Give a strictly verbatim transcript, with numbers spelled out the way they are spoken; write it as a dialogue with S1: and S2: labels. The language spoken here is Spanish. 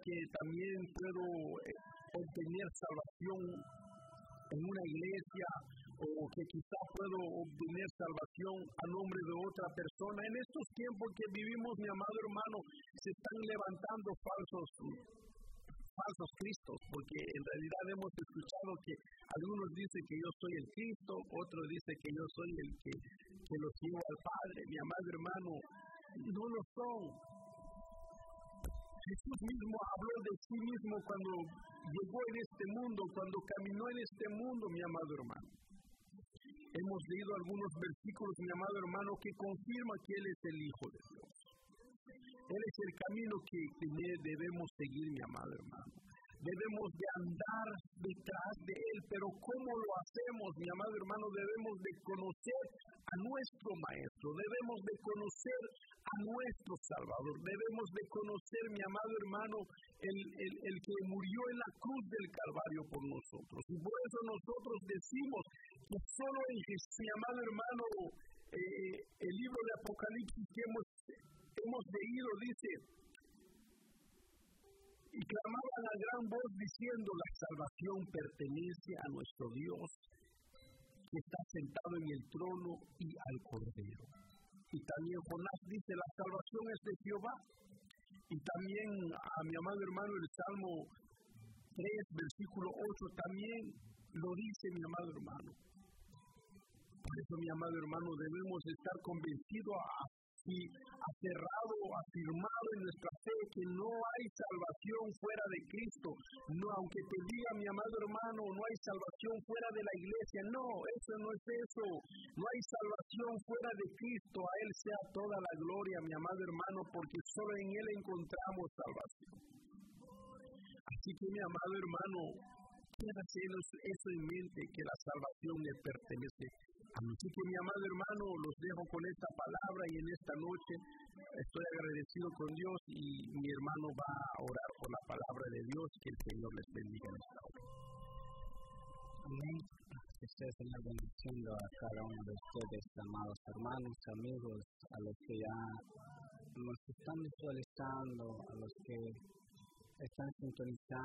S1: que también puedo eh, obtener salvación en una iglesia, o que quizá puedo obtener salvación a nombre de otra persona. En estos tiempos que vivimos, mi amado hermano, se están levantando falsos falsos cristos, porque en realidad hemos escuchado que algunos dicen que yo soy el Cristo, otros dicen que yo soy el que, que los lleva al Padre. Mi amado hermano, no lo son. Jesús mismo habló de sí mismo cuando llegó en este mundo, cuando caminó en este mundo, mi amado hermano. Hemos leído algunos versículos, mi amado hermano, que confirman que Él es el Hijo de Dios. Él es el camino que debemos seguir, mi amado hermano. Debemos de andar detrás de Él, pero ¿cómo lo hacemos, mi amado hermano? Debemos de conocer a nuestro Maestro, debemos de conocer a nuestro Salvador, debemos de conocer, mi amado hermano, el, el, el que murió en la cruz del Calvario por nosotros. Y por eso nosotros decimos que solo en Jesús, mi amado hermano, eh, el libro de Apocalipsis que hemos, hemos leído dice: y clamaban a gran voz diciendo, la salvación pertenece a nuestro Dios, que está sentado en el trono y al Cordero. Y también Jonás dice, la salvación es de Jehová. Y también a mi amado hermano el Salmo tres, versículo ocho, también lo dice, mi amado hermano. Por eso, mi amado hermano, debemos estar convencidos a y aferrado, afirmado en nuestra fe que no hay salvación fuera de Cristo. No, aunque te diga, mi amado hermano, no hay salvación fuera de la iglesia. No, eso no es eso. No hay salvación fuera de Cristo. A Él sea toda la gloria, mi amado hermano, porque solo en Él encontramos salvación. Así que, mi amado hermano, quédate eso en mente, que la salvación le pertenece. Así que, mi amado hermano, los dejo con esta palabra, y en esta noche estoy agradecido con Dios, y mi hermano va a orar por la palabra de Dios. Que el Señor les bendiga en esta hora.
S2: Amén. Que esté, Señor, bendiciendo a cada uno de ustedes, amados hermanos, amigos, a los que ya nos están visualizando, a los que están sintonizando.